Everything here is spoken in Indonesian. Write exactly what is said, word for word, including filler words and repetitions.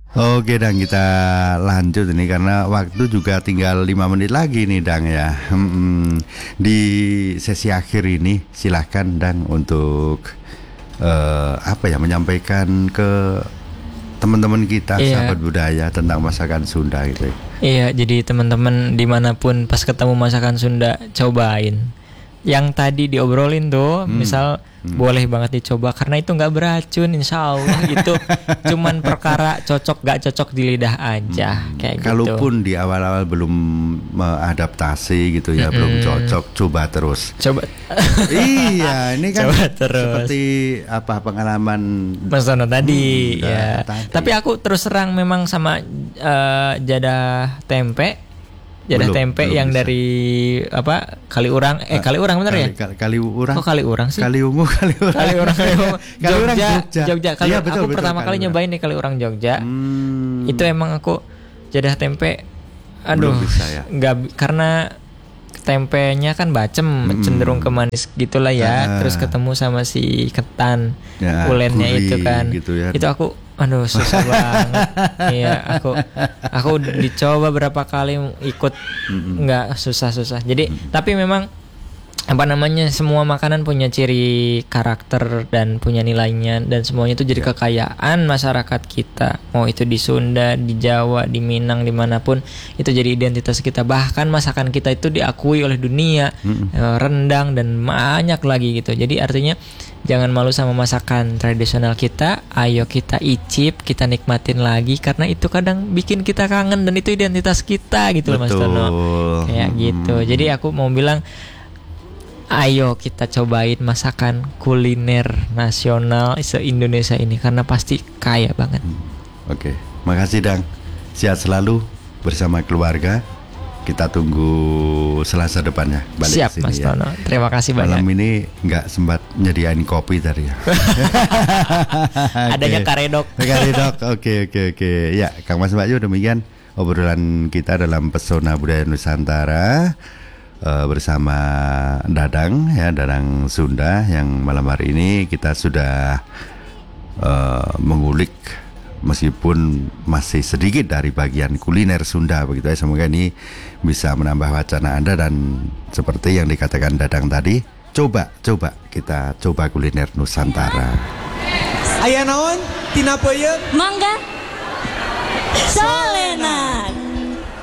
Oke Dang, kita lanjut ini karena waktu juga tinggal lima menit lagi nih Dang ya. Hmm, di sesi akhir ini silahkan Dang untuk uh, apa ya menyampaikan ke teman-teman kita iya. sahabat budaya tentang masakan Sunda gitu. Iya, jadi teman-teman dimanapun pas ketemu masakan Sunda cobain. Yang tadi diobrolin tuh, hmm. misal hmm. boleh banget dicoba karena itu nggak beracun, insya Allah. Itu cuman perkara cocok gak cocok di lidah aja, hmm. kayak Kalaupun gitu. di awal-awal belum adaptasi gitu ya, hmm. belum cocok, coba terus. Coba. Iya, ini kan coba terus. Seperti apa pengalaman Mas Tono tadi, hmm, ya. Tadi. Tapi aku terus terang memang sama uh, jadah tempe. Jadah belum, tempe belum yang bisa. Dari apa Kaliurang eh Kaliurang bener kali, ya? Kali, Kaliurang. Kok Kaliurang sih? Kaliungu Kaliurang. Kaliurang Kaliurang Jogja. Jogja. Jogja. Kali, iya, betul, aku betul, pertama Kaliurang. kali nyobain di Kaliurang Jogja. Hmm. Itu emang aku jadah tempe. Aduh, ya? Nggak karena tempenya kan bacem, hmm. cenderung ke manis gitulah ya. Ah. Terus ketemu sama si ketan ya, ulennya itu kan. Gitu ya. Itu aku aduh susah banget. Iya, aku aku dicoba berapa kali ikut nggak susah-susah. Jadi mm-hmm. tapi memang apa namanya semua makanan punya ciri karakter dan punya nilainya dan semuanya itu jadi yeah. kekayaan masyarakat kita. Mau itu di Sunda, di Jawa, di Minang, dimanapun itu jadi identitas kita. Bahkan masakan kita itu diakui oleh dunia, mm-hmm. rendang dan banyak lagi gitu. Jadi artinya jangan malu sama masakan tradisional kita. Ayo kita icip, kita nikmatin lagi karena itu kadang bikin kita kangen dan itu identitas kita gitu loh Mas Tono. Kayak hmm. gitu. Jadi aku mau bilang ayo kita cobain masakan kuliner nasional se-Indonesia ini karena pasti kaya banget. Hmm. Oke, makasih Dang. Sehat selalu bersama keluarga. Kita tunggu Selasa depannya balik Siap kesini, Mas ya. Tono. Terima kasih banyak. Malam ini nggak sempat nyediain kopi tadi ya. Adanya karedok. Karedok. Oke oke oke. Ya, Kang Mas Mbak Yu, demikian obrolan kita dalam Pesona Budaya Nusantara uh, bersama Dadang ya, Dadang Sunda yang malam hari ini kita sudah uh, mengulik meskipun masih sedikit dari bagian kuliner Sunda begitu ya. Semoga ini bisa menambah wacana Anda dan seperti yang dikatakan Dadang tadi, coba coba kita coba kuliner Nusantara. Aya naon tina peuyeut? Mangga Solena.